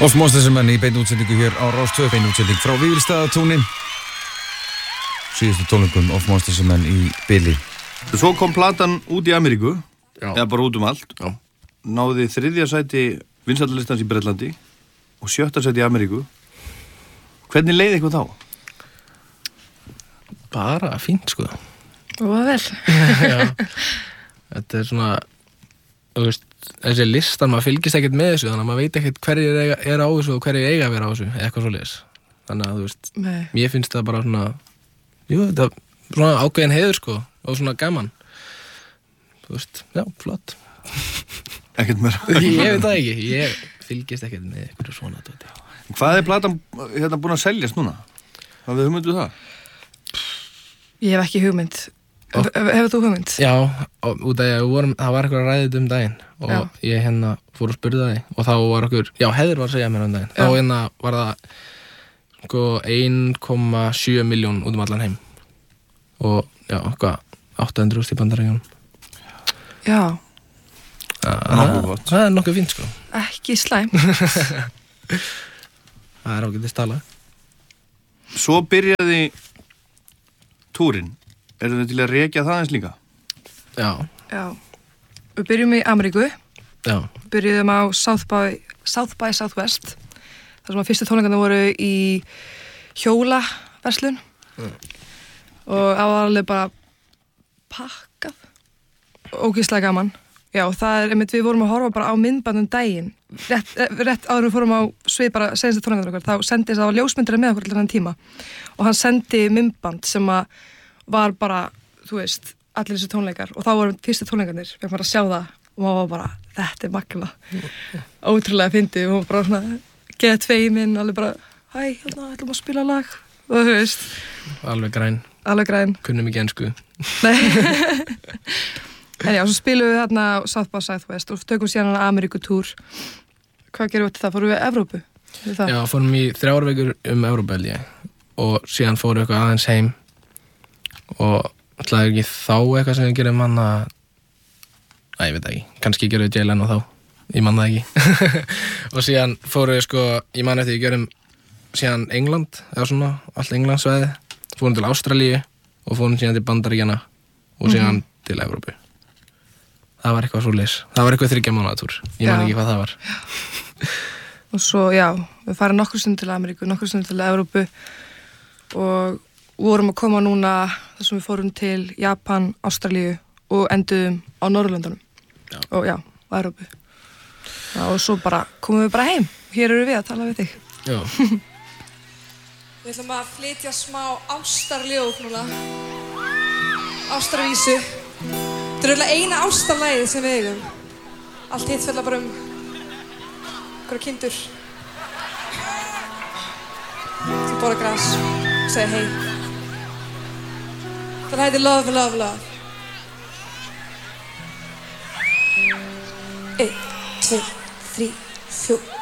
Of Monsters menn í beinni útsendingu hér á Rás 2, beinni útsending frá Vífilsstaðatúni. Síðustu tónleikum Of Monsters menn í bili. Svo kom platan út í Ameríku, Já. eða bara út allt. Já. Náði 3. sæti vinsældarlistans í Bretlandi og 7. sæti í Ameríku. Hvernig leið ykkur þá? Bara fínt, sko. Og vel. Já. Þetta svona, þú veist, þessi listar, maður fylgist ekkert með þessu, þannig að maður veit ekkert hverjir er á þessu og hverjir eiga að vera á þessu, eitthvað svoleiðis. Þannig að, þú veist, mér finnst það bara svona, þetta er svona ákveðin heiður, sko, og svona gaman. Þú veist, já, flott. Ekkert meira. Ég veit það ekki, ég fylgist ekkert með eitthvað svona, þú veit. Hvað er platan búin að seljast núna? Hafið þið hugmyndu það? Ég hef ekki hugmynd. Hefur þú hugmynd? Já, út af því það var eitthvað ræðið daginn og ég fór að spurða það og þá var okkur, Heiður var að segja mér daginn, þá var það sko 1,7 milljón út allan heim og eitthvað 800.000 í Bandaríkjunum. Já. Það er nokkuð fínt, sko. Ekki slæm. Það er ágætis talað. Svo byrjaði túrin. Eru þið til að rekja það eins líka? Já. Já. Við byrjum í Ameríku. Já. Byrjuðum á South by Southwest. þar sem að fyrstu tónleikarnir voru í hjólaverslun og það var alveg bara pakkað ógeðslega gaman. Já, það er einmitt, við vorum að horfa bara á myndbandum daginn rétt áður við fórum á svið bara seinstu tónleikarnir okkar, þá sendi þess að ljósmyndari með okkur til þennan tíma og hann sendi myndband sem að var bara, þú veist, allir þessi tónleikar og þá voru fyrstu tónleikarnir, við bara að sjá það og maður var bara, þetta er magna ótrúlega fyndið og bara svona get feimin, alveg bara hæ, hérna, ætlum að spila lag og þú veist alveg græn kunnum ekki ensku en já, svo spilum við þarna South by Southwest og tökum síðan Ameríkutúr. Hvað gerum við til það? Fórum við Evrópu? Já, fórum í 3 vikur Evrópu held ég og síðan fórum við eitthvað aðeins heim og ætlaði ekki þá eitthvað sem við gerum hann að ég veit ekki, kannski gerum við Jalen og þá ég man það ekki og síðan fórum við sko, ég man eftir við gerum síðan England eða svona, allt Englandsvæði fórum til Ástralíu og fórum síðan til Bandaríkjanna og síðan til Evrópu. Það var eitthvað svoleiðis. Það var eitthvað 3 mánaða túr. Ég man ekki hvað það var. Og svo, já, við farum nokkru stund til Ameríku, nokkru stund til Evrópu og vorum að koma núna þar sem við fórum til Japan, Ástralíu og enduðum á Norðurlöndunum. Já. Og já, á Evrópu. Já, og svo bara komum við bara heim. Hér eru við að tala við þig. Já. Við ætlum að flytja smá ástarljóð núna. Ástarvísu. Þetta er auðvitað eina ástarlagið sem við eigum. Allt hitt fella bara einhverja kindur. Sem borða gras og segja hei. Það heitir Love, Love, Love. 1, 2, 3, 4